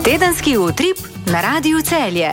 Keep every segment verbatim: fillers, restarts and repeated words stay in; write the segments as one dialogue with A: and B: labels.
A: Tedenski utrip na Radiu Celje.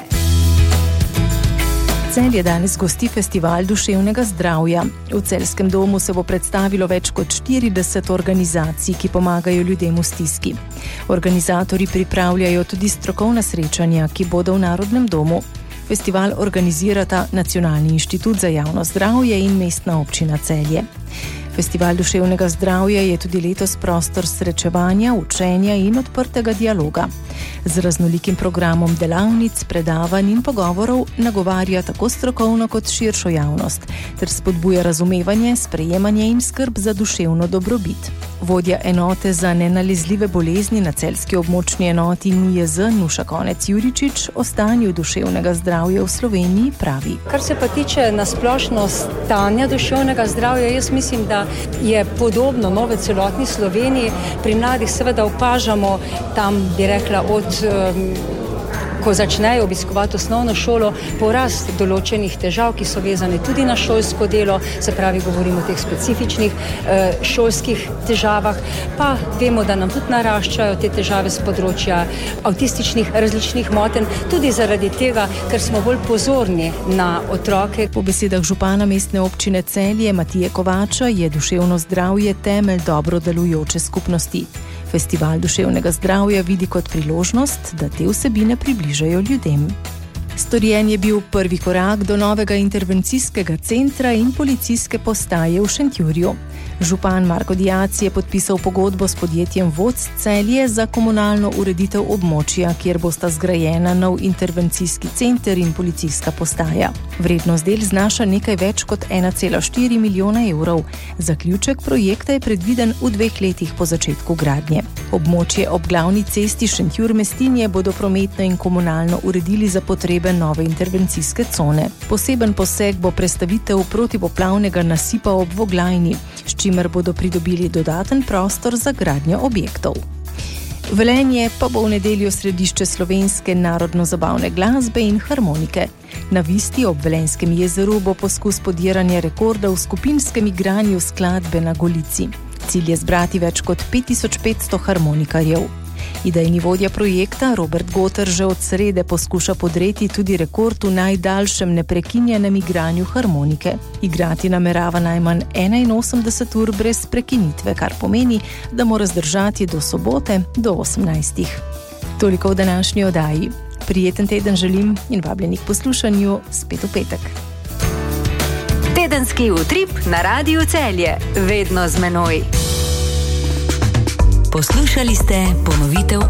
B: Celje danes gosti festival duševnega zdravja. V Celjskem domu se bo predstavilo več kot štirideset organizacij, ki pomagajo ljudem v stiski. Organizatorji pripravljajo tudi strokovna srečanja, ki bodo v Narodnem domu. Festival organizirata Nacionalni inštitut za javno zdravje in Mestna občina Celje. Festival duševnega zdravja je tudi letos prostor srečevanja, učenja in odprtega dialoga. Z raznolikim programom delavnic, predavanj in pogovorov nagovarja tako strokovno kot širšo javnost, ter spodbuja razumevanje, sprejemanje in skrb za duševno dobrobit. Vodja enote za nenalezljive bolezni na celjski območni enoti N I J Z Nuša Konec Juričič o stanju duševnega zdravja v Sloveniji pravi.
C: Kar se pa tiče nasplošno stanja duševnega zdravja, jaz mislim, da je podobno no, v celotni Sloveniji. Pri mladih seveda opažamo tam, bi rekla, od um, ko začnejo obiskovati osnovno šolo, porast določenih težav, ki so vezane tudi na šolsko delo, se pravi, govorimo o teh specifičnih eh, šolskih težavah, pa vemo, da nam tudi naraščajo te težave z področja avtističnih različnih motenj, tudi zaradi tega, ker smo bolj pozorni na otroke.
B: Po besedah župana Mestne občine Celje Matije Kovača je duševno zdravje temelj dobro delujoče skupnosti. Festival duševnega zdravja vidi kot priložnost, da te vsebine približajo ljudem. Storjen je bil prvi korak do novega intervencijskega centra in policijske postaje v Šentjurju. Župan Marko Diac je podpisal pogodbo s podjetjem Voc Celje za komunalno ureditev območja, kjer bosta zgrajena nov intervencijski center in policijska postaja. Vrednost del znaša nekaj več kot ena cela štiri milijona evrov. Zaključek projekta je predviden v dveh letih po začetku gradnje. Območje ob glavni cesti Šentjur-Mestinje bodo prometno in komunalno uredili za potrebe nove intervencijske cone. Poseben poseg bo prestavitev protipoplavnega nasipa ob Voglajni, s čimer bodo pridobili dodaten prostor za gradnjo objektov. Velenje pa bo v nedeljo središče slovenske narodno-zabavne glasbe in harmonike. Na Visti ob Velenjskem jezeru bo poskus podiranja rekorda v skupinskem igranju skladbe na Golici. Cilj je zbrati več kot pet tisoč petsto harmonikarjev. Idejni vodja projekta Robert Goter že od srede poskuša podreti tudi rekord v najdaljšem neprekinjenem igranju harmonike. Igrati namerava najmanj enainosemdeset ur brez prekinitve, kar pomeni, da mora zdržati do sobote do osemnajstih. Toliko v današnji oddaji. Prijeten teden želim in vabljeni k poslušanju spet v petek.
A: Tedenski utrip na Radiu Celje. Vedno z menoj. Poslušali ste ponovitev